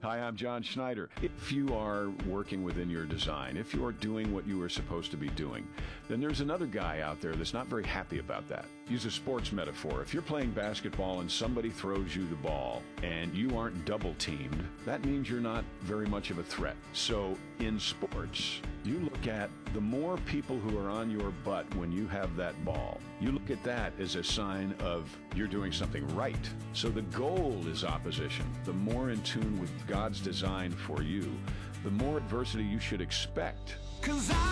Hi, I'm John Schneider. If you are working within your design, if you are doing what you are supposed to be doing, then there's another guy out there that's not very happy about that. Use a sports metaphor. If you're playing basketball and somebody throws you the ball and you aren't double teamed, that means you're not very much of a threat. So in sports, you look at the more people who are on your butt when you have that ball. You look at that as a sign of you're doing something right. So the goal is opposition. The more in tune with God's design for you, the more adversity you should expect. 'Cause